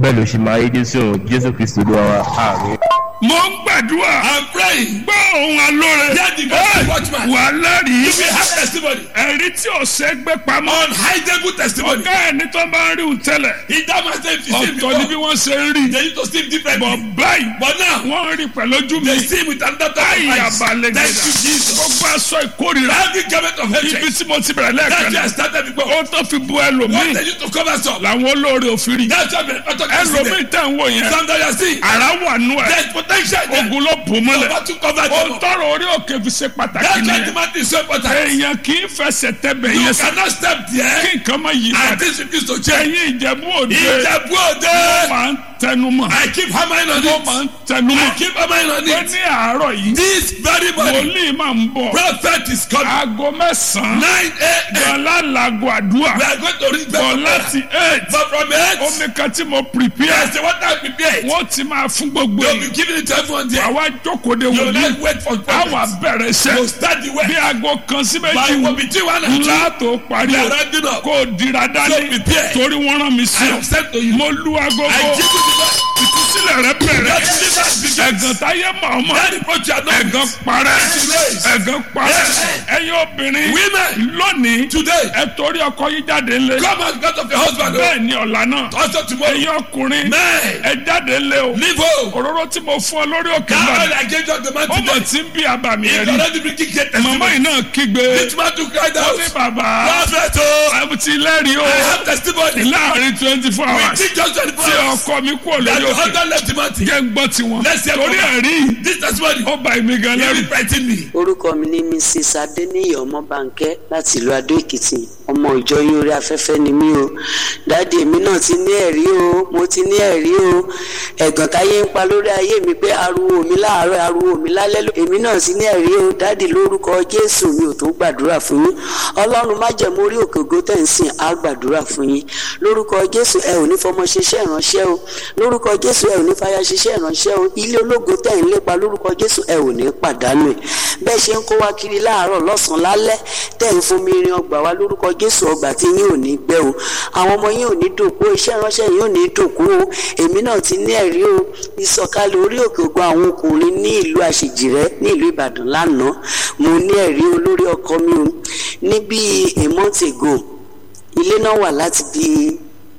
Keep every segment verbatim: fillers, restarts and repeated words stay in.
bẹ́ẹ̀ ló ṣe máa rí Jésù Jésù Kristi Olúwa wa. Àmín. Mo ń gbàdúrà. I'm praying. Gbọ́ ohùn alóore. Hear the voice of watchman. Wà á lẹ́rìí. You will have testimony. Ẹ̀rí tí ò ṣe é gbé pamọ́. Unhidable testimony. Ọ̀gá ẹni tó bá ń rí òun tẹ́lẹ̀. He that man say if you see Ọ̀tọ̀ ni bí wọ́n ṣe ń rí. they need to see differently. Bọ̀ báyìí. But now Wọ́n rí pẹ̀lú ojú mi. they see with another type Báyìí of eyes. àbálẹ̀ Thank you Jesus. Gbogbo aṣọ ìkórìíra. Every garment of Ibi hatred. tí mo ti bẹ̀rẹ̀ That's lẹ́ẹ̀kan. where I started before. Ó tó fi bu What ẹlòmíì. they used to cover some. Làwọn olóore òfin rí. That's why I'm talking about Ẹlòmíì tẹ̀ ń wò yẹn. some that you are seeing. Àrá wà nú ẹ̀. There's potential there. Ogun ló bò mọ́lẹ̀. Over to cover Ó them. tọrọ orí òkè fi ṣe pàtàkì That's why nìyẹn. the man is so important. Èèyàn kì í fẹsẹ̀ tẹ́bẹ̀ You yẹn sí. cannot step there Kí nǹkan má yí and padà. this refuse to change. Ẹ̀yin Ìjẹ̀bú Òde. Ìjẹ̀bú Òde. Wọ́n máa ń tẹnumọ́. I keep hammering on Wọ́n it. máa ń I tẹnumọ́. keep hammering on Pé it. ní àárọ̀ yìí. This very morning, Wòlíì máa ń bọ̀. prophet is coming. Aago mẹ́sàn-án. nine a.m. Dọ̀là làgò àdúrà. We are going to read Bọ̀ the láti eight. But from eight, Omi kan tí mo prepare. yes, the water prepared. Wọ́n ti máa fún gbogbo You'll be yìí. giving it to everyone there. Àwa jókòó de You will wòlíì. not wait for Àwa prophets. bẹ̀rẹ̀ You iṣẹ́. start the work. Bí aago kan sí But méjì it wù. will be two one and two. Látò parí We o. are rounding up. Kó o dira So dání. prepare. Torí wọ́n rán mi sí I ọ. have said to you. Mo lu agogo. I give you the word. Ìtúsílẹ̀ rẹ bẹ̀rẹ̀. That deliverance begins. Ẹ̀gàn táyé mọ̀ọ́mọ̀. That reproach you are not. Ẹ̀gàn parẹ́. Yes. Ẹ̀gàn parẹ́. Yes. Ẹ̀yin obìnrin. Women, Lónìí. today, Ẹ torí ọkọ yín jáde ńlé. come out because of your husband. Bẹ́ẹ̀ ni ọ̀la náà. Also tomorrow. Ẹ̀yin ọkùnrin. Men, Ẹ jáde ńlé o. leave home. Òróró tí mo fún ọ lórí òkè That náà. oil I gave you the man Ó mọ̀ today. tí ń bí abàmì If ẹ̀rí. you already bringing great Màmá testimony. yìí náà kígbe. This man to cry Ó ní out. bàbá. Prophet, oh, Ẹ ti lẹ́rìí o. I have testimony. Láàárín twenty four We hours. think just twenty-four Tí hours. ọkọ mi kúrò That lórí your òkè. husband left the mountain. Jẹ́ ń gbọ́ tiwọn. Let's hear Torí from ẹ̀rí. This testimony. Ó bà mí gan You lẹ́rù. will frighten me. Orúkọ mi ní Mrs Adéníyì Ọmọbánkẹ́ láti ìlú Adó Èkìtì. Ọmọ ìjọ yín orí afẹ́fẹ́ ni mí o. Dáàdì èmi náà ti ní ẹ̀rí o, mo ti ní ẹ̀rí o. Ẹ̀gàn táyé ń pa lórí ayé mi pé ariwo mi láàárọ̀ ariwo mi lálẹ́ ló. Èmi náà ti ní ẹ̀rí o. Dáàdì lórúkọ Jésù mi ò tó gbàdúrà fún yín. Ọlọ́run má jẹ́ mo rí òkè ògo tẹ̀ ń sìn á gbàdúrà fún yín. Lórúkọ Jésù ẹ ò ní fọmọ ṣiṣẹ́ ìránṣẹ́ o. Lórúkọ Jésù ẹ ò ní fàyà ṣiṣẹ́ ìránṣẹ́ o. Ilé ológo tẹ̀ ń lépa lórúkọ Jésù ẹ ò ní pàdánù ẹ̀. Bẹ́ẹ̀ ṣe ń kó wa kiri láàárọ̀ lọ́sàn-án lálẹ́ tẹ̀ ń fún mi rin ọgbà wa lórúkọ Jésù ọgbà tí yín ò ní gbẹ o. Àwọn ọmọ yín ò ní dòkú o, iṣẹ́ ìránṣẹ́ yín ò ní dòkú o. Èmi náà ti ní ẹ̀rí o. Ìsọ̀kalẹ̀ orí òkè ògo àwọn ọkùnrin ní ìlú Àṣejìrẹ́ ní ìlú Ìbàdàn lánàá. Mo ní ẹ̀rí olórí ọkọ mi o. Ní bí a month ago, ilé náà wà láti bí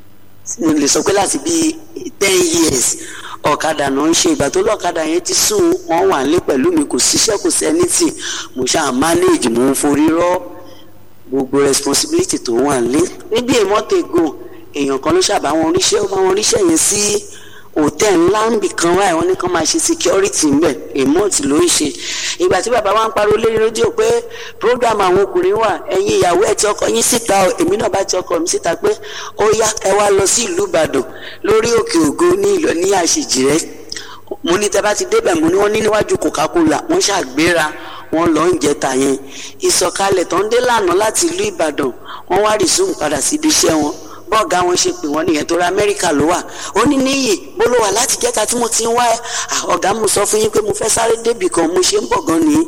mo lè sọ pé láti bí ten years. Ọ̀kadà náà ń ṣe ìgbà tó lọ́kadà yẹn ti sùn wọ́n wà nílé pẹ̀lú mi kò síṣẹ́ kò sẹ́ni tì mo ṣáà manage mo ń forí rọ́ gbogbo responsibility tó wà nílé. Níbi èmọ́tò ègò èèyàn kan ló ṣàbá wọn ríṣẹ́ ó bá wọn ríṣẹ́ yẹn sí hòtẹ́ẹ̀lì ńlá ń bì kan wáyé wọn ní kán máa ṣe security ń bẹ̀ èmọ́tì ló ń ṣe. Ìgbà tí bàbá wa ń pariwo lórí rédíò pé program àwọn ọkùnrin wà ẹ̀yin ìyàwó ẹ̀ tí ọkọ yín síta èmi náà bá ti ọkọ mi síta pé ó yá ẹ wá lọ sí ìlú Ìbàdàn lórí òkè ògo ní ìlọ ní Àṣejìrẹ́. Mo ní tẹ́ bá ti débẹ̀ mo ní wọ́n ní níwájú Coca-Cola wọ́n ṣàgbéra wọ́n lọ ń jẹta yẹn. Ìsọ̀kalẹ̀ tó ń dé lánàá láti ìlú Ìbàdàn wọ́n wá resume padà síbi iṣẹ́ wọn. Bọ́ọ̀gá wọn ṣe pé wọ́n nìyẹn tó ra Amẹ́ríkà ló wà. Ó ní níyì bó ló wà láti jẹ́ta tí mo ti ń wá ọ̀gá mo sọ fún yín pé mo fẹ́ sáré débì kan mo ṣe ń bọ̀ gan ni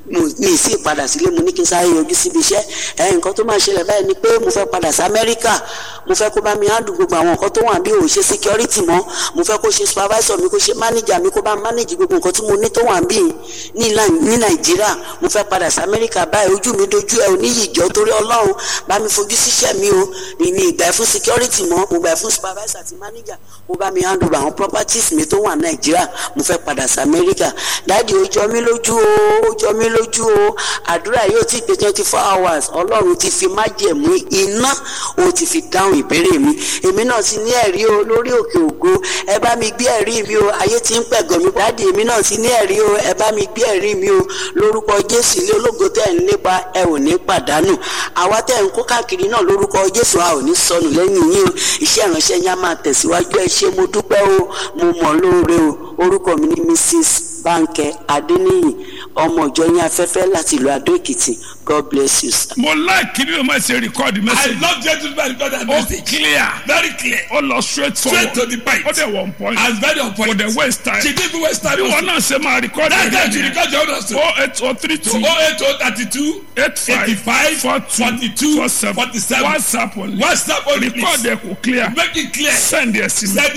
mi sì padà sílé mo ní kí n sáré yọjú síbi iṣẹ́ ẹ̀ nǹkan tó máa ṣẹlẹ̀ báyìí ni pé mo fẹ́ padà sí Amẹ́ríkà mo fẹ́ kó bá mi handle gbogbo àwọn nǹkan tó wà bí ò ṣe security mọ́ mo fẹ́ kó ṣe supervisor mi kó ṣe manager mi kó bá manage gbogbo nǹkan tí mo ní tó wà bí ní Nàìjíríà mo fẹ́ padà sí Amẹ́ríkà báyìí ojú mi dojú ẹ oníyì ìjọ torí Ọlọ́run bá mi fojú síṣẹ́ mi o ní ìgbà fún security mọ́ mo gbà fún supervisor àti manager mo bá mi handle àwọn properties mi tó wà Nàìjíríà mo fẹ́ padà sí Amẹ́ríkà. Dáàdi ó jọ mí lójú o ó jọ mí lójú o àdúrà yóò ti pé twenty four hours Ọlọ́run ti fi májẹ̀mú iná ó ti fi dáhùn ìbéèrè mi. Èmi náà ti ní ẹ̀rí o lórí òkè ògo ẹ bá mi gbé ẹ̀rí mi o ayé ti ń pẹ̀gàn mi. Dáàdi èmi náà ti ní ẹ̀rí o ẹ bá mi gbé ẹ̀rí mi o lórúkọ Jésù ilé ológo tẹ̀ ń lépa ẹ ò ní pàdánù. Àwa tẹ̀ ń kó káàkiri náà lórúkọ Jésù a ò ní sọnù lẹ́yìn yín o iṣẹ́ ìránṣẹ́ yín á máa tẹ̀síwájú ẹ ṣé mo dúpẹ́ o mo mọ̀ lóore o. Orúkọ mi ni Mrs Bánkẹ́ Adéníyì ọmọ ìjọ yín afẹ́fẹ́ láti ìlú Adó Èkìtì. God bless you sir. Mo like bí o máa ṣe record message. I love Jesus by record that message. Ó clear. Very clear. Ó lọ straight forward. Straight to the point. Ó dẹ̀ one point. And very on point. Kò dẹ̀ waste time. She didn't waste time. Bí wọn náà ṣe máa record That's ẹ̀rí how she yẹn. record your own also. oh eight oh three two oh eight oh thirty-two eight five eighty-five four two forty-two four seven forty-seven WhatsApp only. WhatsApp only Record please. ẹ̀ kò clear. Make it clear. Send ẹ̀ sí mi. Send